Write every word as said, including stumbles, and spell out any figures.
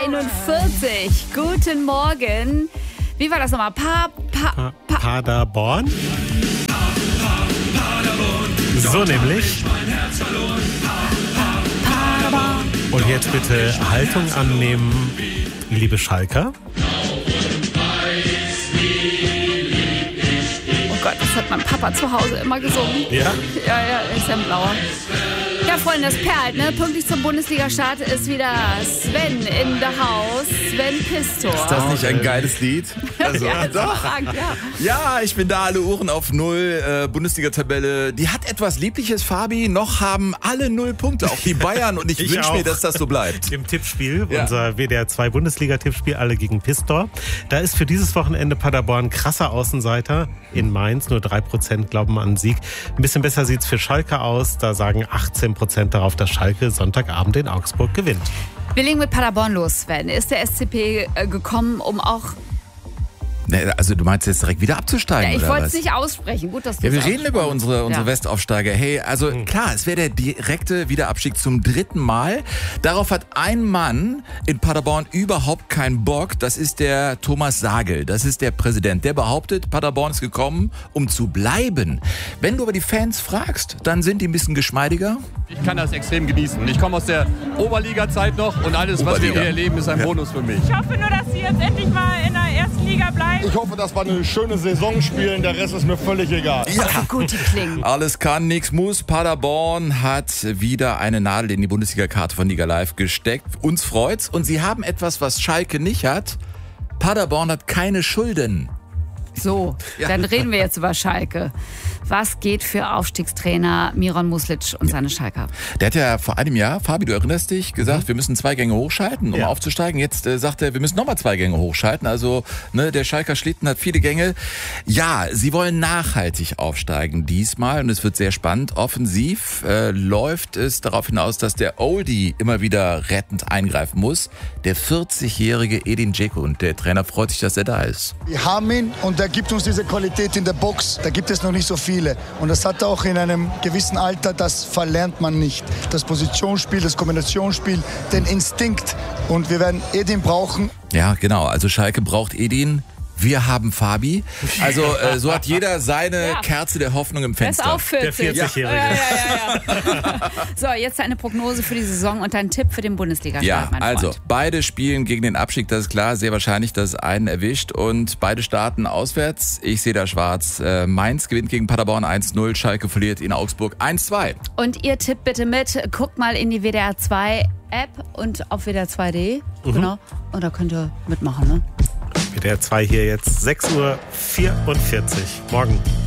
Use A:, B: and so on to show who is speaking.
A: einundvierzig. Guten Morgen. Wie war das nochmal? Pa, pa,
B: Pa
A: pa.
B: Paderborn? So nämlich. Und jetzt bitte Haltung annehmen, liebe Schalker.
A: Oh Gott, das hat mein Papa zu Hause immer gesungen.
B: Ja?
A: Ja, ja, ist ja ein Blauer. Ja, Freunde, das perlt, ne? Pünktlich zum Bundesliga-Start ist wieder Sven in the house. Sven Pistor.
C: Ist das nicht ein geiles Lied? Also,
A: ja,
C: doch.
A: Frank, ja.
C: Ja, ich bin da, alle Uhren auf Null. Äh, Bundesliga-Tabelle, die hat etwas Liebliches, Fabi. Noch haben alle null Punkte, auch die Bayern. Und ich,
B: Ich
C: wünsche
B: auch.
C: mir, dass das so bleibt.
B: Im Tippspiel,
C: Ja.
B: unser W D R zwei Bundesliga-Tippspiel, alle gegen Pistor. Da ist für dieses Wochenende Paderborn krasser Außenseiter. In Mainz nur drei Prozent glauben an den Sieg. Ein bisschen besser sieht's für Schalke aus. Da sagen achtzehn Prozent darauf, dass Schalke Sonntagabend in Augsburg gewinnt.
A: Wir legen mit Paderborn los, Sven. Ist der S C P äh, gekommen, um auch...
C: Ne, also du meinst jetzt direkt wieder abzusteigen,
A: Ja, ich
C: oder
A: wollte
C: was?
A: es nicht aussprechen. Gut, dass du
C: Ja, wir
A: es
C: reden über unsere, unsere
A: Ja.
C: Westaufsteiger. Hey, also klar, es wäre der direkte Wiederabstieg zum dritten Mal. Darauf hat ein Mann in Paderborn überhaupt keinen Bock. Das ist der Thomas Sagel. Das ist der Präsident. Der behauptet, Paderborn ist gekommen, um zu bleiben. Wenn du aber die Fans fragst, dann sind die ein bisschen geschmeidiger.
D: Ich kann das extrem genießen. Ich komme aus der Oberliga-Zeit noch und alles, was wir
C: Oberliga.
D: hier erleben, ist ein Bonus für mich.
E: Ich hoffe nur, dass sie jetzt endlich mal in der ersten Liga bleiben.
F: Ich hoffe, dass wir eine schöne Saison spielen. Der Rest ist mir völlig egal.
C: Ja.
A: Gut, die klingen.
C: Alles kann, nix muss. Paderborn hat wieder eine Nadel in die Bundesliga-Karte von Liga Live gesteckt. Uns freut's. Und sie haben etwas, was Schalke nicht hat. Paderborn hat keine Schulden.
A: So, dann reden wir jetzt über Schalke. Was geht für Aufstiegstrainer Miron Muslic und seine Schalker?
C: Der hat ja vor einem Jahr, Fabi, du erinnerst dich, gesagt, wir müssen zwei Gänge hochschalten, um
B: Ja.
C: aufzusteigen. Jetzt äh, sagt er, wir müssen nochmal zwei Gänge hochschalten. Also ne, der Schalker Schlitten hat viele Gänge. Ja, sie wollen nachhaltig aufsteigen diesmal und es wird sehr spannend. Offensiv äh, läuft es darauf hinaus, dass der Oldie immer wieder rettend eingreifen muss. Der vierzigjährige Edin Dzeko, und der Trainer freut sich, dass er da ist.
G: Wir haben ihn und er gibt uns diese Qualität in der Box. Da gibt es noch nicht so viele. Und das hat er auch in einem gewissen Alter, das verlernt man nicht. Das Positionsspiel, das Kombinationsspiel, den Instinkt. Und wir werden Edin brauchen.
C: Ja, genau. Also Schalke braucht Edin. Wir haben Fabi. Also äh, so hat jeder seine
A: Ja.
C: Kerze der Hoffnung im
A: Er ist
C: Fenster.
A: auch vierzig.
B: Der vierzigjährige.
A: Ja, ja, ja, ja. So, jetzt eine Prognose für die Saison und ein Tipp für den Bundesliga-Start,
C: Ja,
A: mein
C: also
A: Freund.
C: beide spielen gegen den Abstieg, das ist klar. Sehr wahrscheinlich, dass es einen erwischt. Und beide starten auswärts. Ich sehe da schwarz. Äh, Mainz gewinnt gegen Paderborn eins null. Schalke verliert in Augsburg eins zwei.
A: Und ihr tippt bitte mit. Guckt mal in die W D R zwei App und auf W D R zwei punkt de.
C: Mhm.
A: Genau. Und da könnt ihr mitmachen, ne?
B: W D R zwei hier jetzt sechs Uhr vierundvierzig. Morgen.